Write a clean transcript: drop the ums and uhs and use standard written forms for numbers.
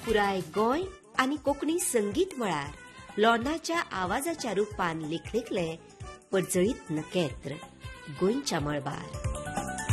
पुराय गोंय आनी कोंकणी संगीत मळार लोर्नाच्या आवाजाच्या रुपान लिखलिखले पडजळीत नकेत्र गोंयच्या मळबार.